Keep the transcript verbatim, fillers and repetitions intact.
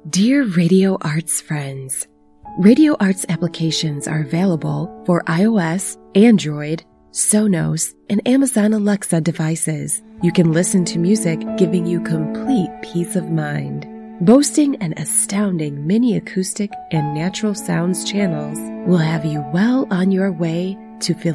Dear Radio Arts friends, Radio Arts applications are available for iOS, Android, Sonos, and Amazon Alexa devices. You can listen to music, giving you complete peace of mind. Boasting an astounding mini acoustic and natural sounds channels will have you well on your way to feel